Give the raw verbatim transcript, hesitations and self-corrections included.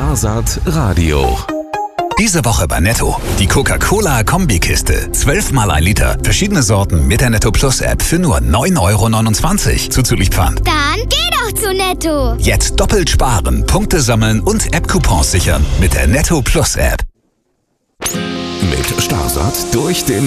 Starsaat Radio. Diese Woche bei Netto. Die Coca-Cola-Kombikiste. zwölf mal ein Liter. Verschiedene Sorten mit der Netto Plus App für nur neun Euro neunundzwanzig. Zuzüglich Pfand. Dann geh doch zu Netto. Jetzt doppelt sparen, Punkte sammeln und App-Coupons sichern mit der Netto Plus App. Mit Starsaat durch den